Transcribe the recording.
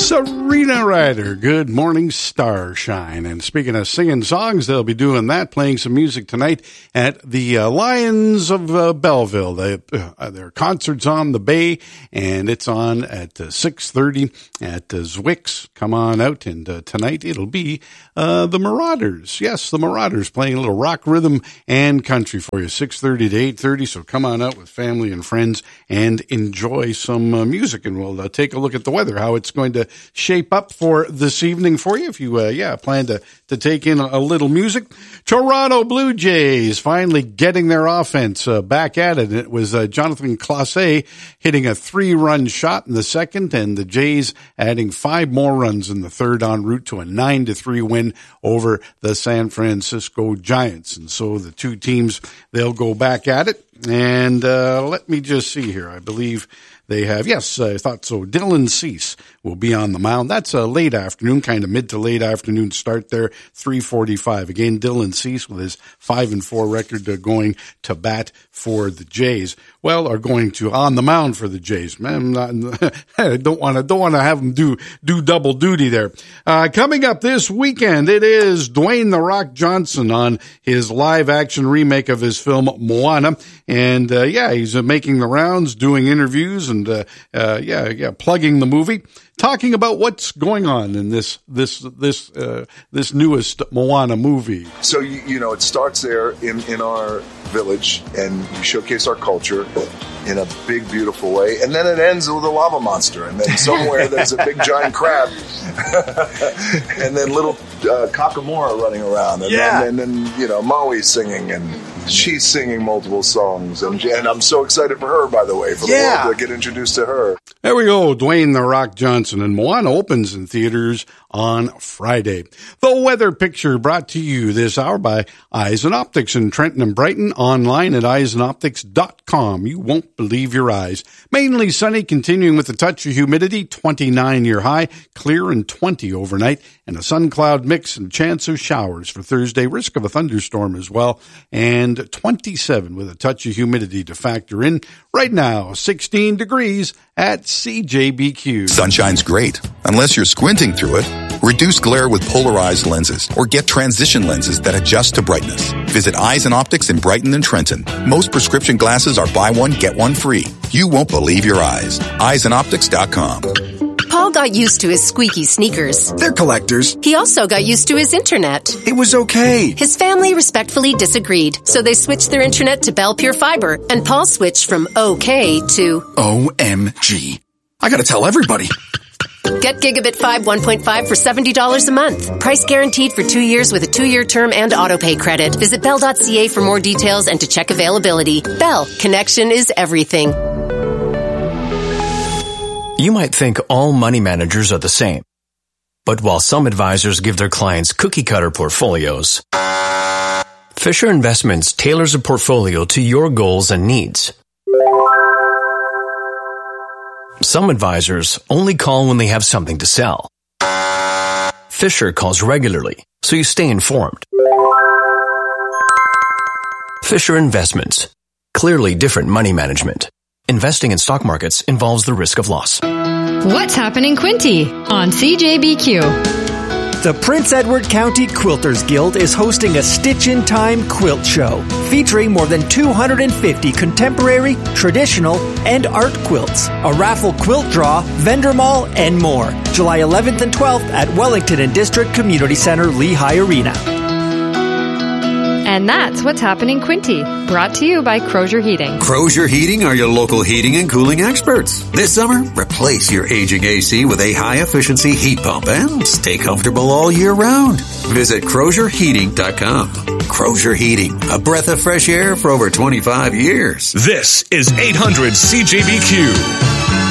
Serena Ryder, Good Morning Starshine. And speaking of singing songs, they'll be doing that, playing some music tonight at the Lions of Belleville. Their concert's on the Bay, and it's on at 6:30 at Zwick's. Come on out, and tonight it'll be the Marauders. Yes, the Marauders playing a little rock, rhythm, and country for you, 6:30 to 8:30. So come on out with family and friends and enjoy some music, and we'll take a look at the weather, how it's going to shape up for this evening for you if you plan to take in a little music. Toronto Blue Jays finally getting their offense back at it. It was Jonathan Clase hitting a 3-run shot in the second, and the Jays adding 5 more runs in the third en route to a 9-3 win over the San Francisco Giants. And so the two teams, they'll go back at it. And let me just see here. I believe they have, yes, I thought so. Dylan Cease will be on the mound. That's a late afternoon, kind of mid to late afternoon start there, 3:45. Again, Dylan Cease with his 5-4 record going to bat for the Jays. Well, are going to on the mound for the Jays. Man, I don't want to have them do double duty there. Coming up this weekend, it is Dwayne "The Rock" Johnson on his live action remake of his film Moana. And, he's making the rounds, doing interviews and, plugging the movie, talking about what's going on in this newest Moana movie. So, it starts there in our village, and we showcase our culture in a big, beautiful way. And then it ends with a lava monster. And then somewhere there's a big, giant crab. And then little Kakamora running around. And then Maui singing, and she's singing multiple songs. And I'm so excited for her, by the way, for the world to get introduced to her. There we go, Dwayne "The Rock" Johnson. And Moana opens in theaters on Friday. The weather picture brought to you this hour by Eisen Optics in Trenton and Brighton, online at eisenoptics.com. You won't believe your eyes. Mainly sunny, continuing with a touch of humidity, 29 near high, clear and 20 overnight, and a sun cloud mix and chance of showers for Thursday, risk of a thunderstorm as well, and 27 with a touch of humidity to factor in. Right now, 16 degrees at CJBQ. Sunshine's great, unless you're squinting through it. Reduce glare with polarized lenses or get transition lenses that adjust to brightness. Visit Eisen Optics in Brighton and Trenton. Most prescription glasses are buy one, get one free. You won't believe your eyes. EisenOptics.com. Paul got used to his squeaky sneakers. They're collectors. He also got used to his internet. It was okay. His family respectfully disagreed, so they switched their internet to Bell Pure Fiber, and Paul switched from okay to OMG. I gotta tell everybody. Get Gigabit 5 1.5 for $70 a month. Price guaranteed for 2 years with a 2-year term and autopay credit. Visit Bell.ca for more details and to check availability. Bell, connection is everything. You might think all money managers are the same. But while some advisors give their clients cookie-cutter portfolios, Fisher Investments tailors a portfolio to your goals and needs. Some advisors only call when they have something to sell. Fisher calls regularly, so you stay informed. Fisher Investments. Clearly different money management. Investing in stock markets involves the risk of loss. What's happening, Quinty, on CJBQ? The Prince Edward County Quilters Guild is hosting a Stitch-in-Time quilt show featuring more than 250 contemporary, traditional, and art quilts, a raffle quilt draw, vendor mall, and more. July 11th and 12th at Wellington and District Community Center, Lehigh Arena. And that's What's Happening, Quinty, brought to you by Crozier Heating. Crozier Heating are your local heating and cooling experts. This summer, replace your aging AC with a high-efficiency heat pump and stay comfortable all year round. Visit CrozierHeating.com. Crozier Heating, a breath of fresh air for over 25 years. This is 800 CJBQ.